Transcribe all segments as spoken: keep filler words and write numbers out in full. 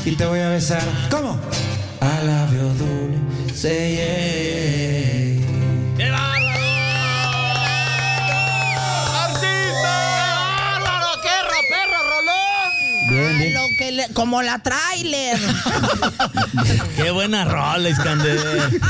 y te voy a besar. ¿Cómo? A labio dulce, yeah. ¡Qué bárbaro! ¡Artista! ¡Bárbaro! ¡Qué perro, rolón! Bien, bien. Lo que le, como la trailer. ¡Qué buena rola, Iskander!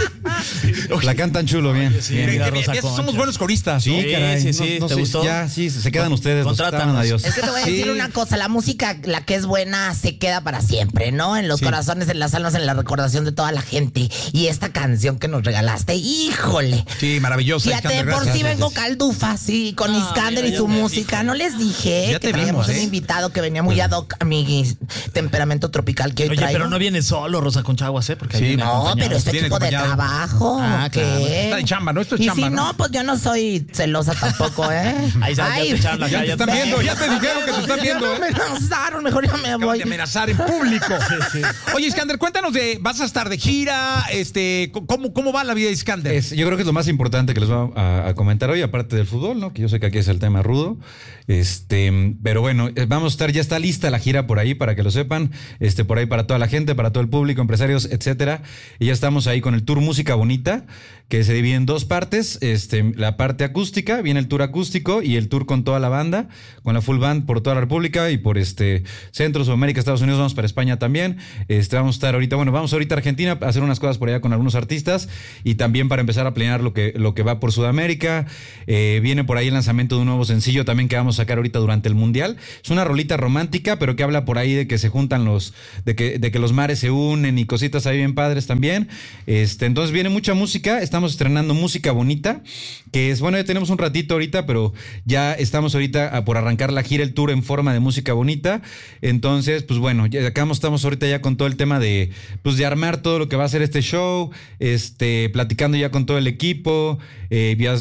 La cantan chulo, bien. Sí, bien. mira, Que- que- Rosa que Concha. somos buenos coristas, ¿no? Sí, caray. sí, sí, no, no ¿te sé, gustó? Ya, sí, se quedan ustedes. los Contrátanos. estaban, adiós. Es que te voy a decir Sí. una cosa, la música, la que es buena, se queda para siempre, ¿no? En los Sí. corazones, en las almas, en la recordación de toda la gente. Y esta canción que nos regalaste, híjole. Sí, maravillosa. Fíjate, Iskander, por gracias. si vengo caldufa, sí, con No, Iskander mira, y su ya te música. dije. No les dije Ya que te traíamos vimos, un ¿eh? invitado que venía muy ad hoc a mi temperamento tropical que hoy Oye, traigo. pero no viene solo Rosa Conchaguas, ¿eh? Porque ahí Sí, viene No, acompañado. pero este Viene equipo de acompañado. trabajo. Ah, ¿qué? claro. Está de chamba, ¿no? Esto es y chamba, si ¿no? no, pues yo no soy celosa tampoco, ¿eh? Ahí ya- ya te echaron la Ya te calle. están viendo, ya te dijeron que te están viendo, Ya ¿eh? me amenazaron, mejor ya me Acaban voy. de amenazar en público. Oye, Iskander, cuéntanos de, ¿vas a estar de gira? Este, ¿cómo, cómo va la vida de Iskander? Es- yo creo que es lo más importante que les voy a, a comentar hoy, aparte del fútbol, ¿no? Que yo sé que aquí es el tema rudo. Este, pero bueno, eh, vamos a estar, ya está lista la gira por ahí, para que lo sepan. Este, por ahí para toda la gente, para todo el público, empresarios, etcétera. Y ya estamos ahí con el tour Música Bonita, que se divide en dos partes. Este, la parte acústica, viene el tour acústico y el tour con toda la banda, con la full band por toda la República y por este Centro, Sudamérica, Estados Unidos, vamos para España también. Este, vamos a estar ahorita, bueno, vamos ahorita a Argentina a hacer unas cosas por allá con algunos artistas y también para empezar a planear lo que, lo que va por Sudamérica. Eh, viene por ahí el lanzamiento de un nuevo sencillo también que vamos a sacar ahorita durante el Mundial. Es una rolita romántica, pero que habla por ahí de que se juntan los, de que, de que los mares se unen y cositas ahí bien padres también. Este, entonces viene mucha música, estamos estrenando Música Bonita, que es, bueno, ya tenemos un ratito ahorita, pero ya estamos ahorita a, por arrancar la gira, el tour en forma de Música Bonita. Entonces, pues bueno, ya acá estamos ahorita ya con todo el tema de, pues de armar todo lo que va a ser este show, este, platicando ya con todo el equipo, eh, vías,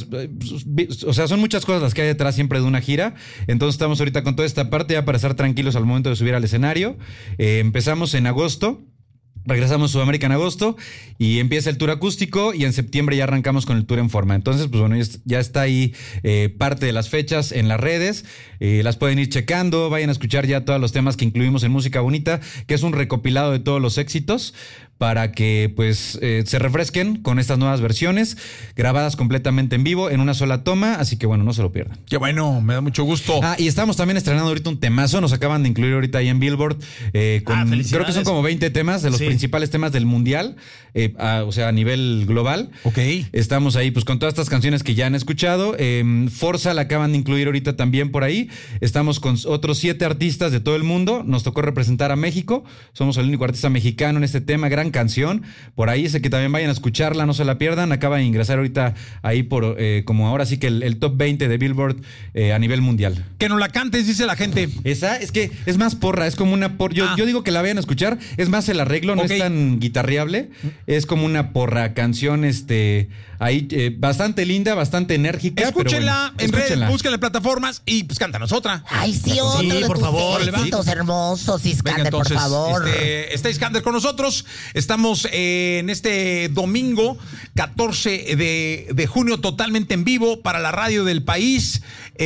o sea, son muchas cosas las que hay detrás siempre de una gira. Entonces estamos ahorita con toda esta parte ya para estar tranquilos al momento de subir al escenario. Eh, empezamos en agosto. Regresamos a Sudamérica en agosto y empieza el tour acústico y en septiembre ya arrancamos con el tour en forma. Entonces, pues bueno, ya está ahí eh, parte de las fechas en las redes. Eh, las pueden ir checando, vayan a escuchar ya todos los temas que incluimos en Música Bonita, que es un recopilado de todos los éxitos para que pues eh, se refresquen con estas nuevas versiones grabadas completamente en vivo en una sola toma, así que bueno, no se lo pierdan. Qué bueno, me da mucho gusto. Ah, y estamos también estrenando ahorita un temazo, nos acaban de incluir ahorita ahí en Billboard, eh, con, Ah, felicidades. creo que son como veinte temas de los Sí. principales temas del mundial, eh, a- o sea, a nivel global. Ok. Estamos ahí pues con todas estas canciones que ya han escuchado. Eh, Forza la acaban de incluir ahorita también por ahí. Estamos con otros siete artistas de todo el mundo. Nos tocó representar a México. Somos el único artista mexicano en este tema. Gran canción. Por ahí, sé que también vayan a escucharla, no se la pierdan. Acaba de ingresar ahorita ahí por eh, como ahora sí que el, el top veinte de Billboard eh, a nivel mundial. Que no la cantes, dice la gente. Esa es que es más porra, es como una porra. Yo, Ah. yo digo que la vayan a escuchar. Es más el arreglo, no Ok. es tan guitarreable. Es como una porra canción, este, ahí eh, bastante linda, bastante enérgica. Escúchenla pero bueno, en redes, escúchenla. búsquenla en plataformas y pues cántanos otra. Ay, sí, otro Sí, de por tus favor, le va. éxitos hermosos, Venga, Iskander, entonces, por favor. Este, está Iskander con nosotros. Estamos eh, en este domingo catorce de, de junio totalmente en vivo para la radio del país.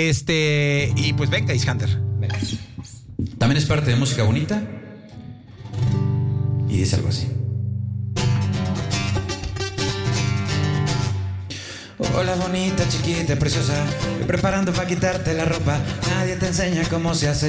Este, y pues venga, Iskander. Venga. También es parte de Música Bonita. Y dice algo así. Hola bonita, chiquita, preciosa. Estoy preparando para quitarte la ropa. Nadie te enseña cómo se hace.